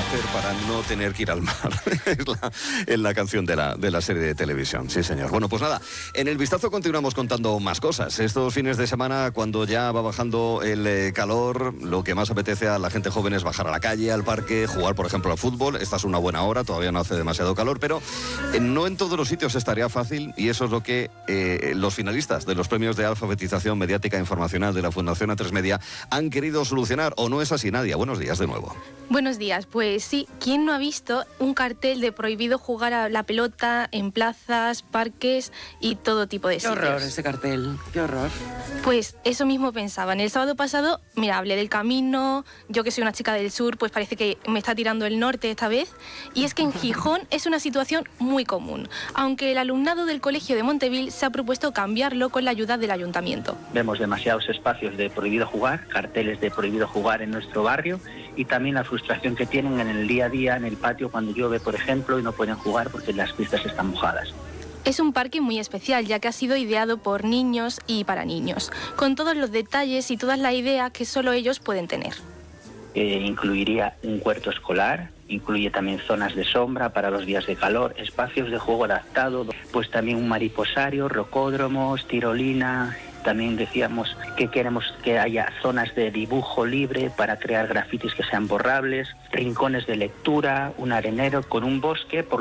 hacer para no tener que ir al mar. Es la canción de la serie de televisión, sí señor. Bueno, pues nada, en el vistazo continuamos contando más cosas. Estos fines de semana, cuando ya va bajando el calor, lo que más apetece a la gente joven es bajar a la calle, al parque, jugar por ejemplo al fútbol. Esta es una buena hora, todavía no hace demasiado calor, pero no en todos los sitios estaría fácil, y eso es lo que los finalistas de los premios de alfabetización mediática e informacional de la Fundación A3 Media han querido solucionar. ¿O no es así, Nadia? Buenos días de nuevo. Buenos días, pues sí, ¿quién no ha visto un cartel de prohibido jugar a la pelota en plazas, parques y todo tipo de sitios? Qué horror ese cartel, qué horror. Pues eso mismo pensaban. El sábado pasado, mira, hablé del camino, yo que soy una chica del sur, pues parece que me está tirando el norte esta vez, y es que en Gijón es una situación muy común, aunque el alumnado del Colegio de Montevil se ha propuesto cambiarlo con la ayuda del ayuntamiento. Vemos demasiados espacios de prohibido jugar, carteles de prohibido jugar en nuestro barrio, y también la frustración que tienen en el día a día en el patio cuando llueve, por ejemplo, y no pueden jugar porque las pistas están mojadas. Es un parque muy especial, ya que ha sido ideado por niños y para niños, con todos los detalles y todas las ideas que solo ellos pueden tener. Incluiría un huerto escolar, incluye también zonas de sombra para los días de calor, espacios de juego adaptado, pues también un mariposario, rocódromos, tirolina. También decíamos que queremos que haya zonas de dibujo libre para crear grafitis que sean borrables, rincones de lectura, un arenero con un bosque.